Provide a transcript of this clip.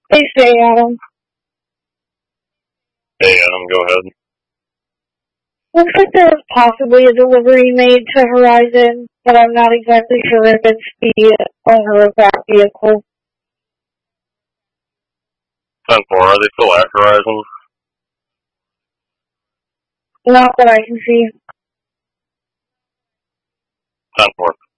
They say, Adam. Hey, Adam, go ahead. Looks like there was possibly a delivery made to Horizon, but I'm not exactly sure if it's the owner of that vehicle. 10-4, are they still at Horizon? Not that I can see. 10-4.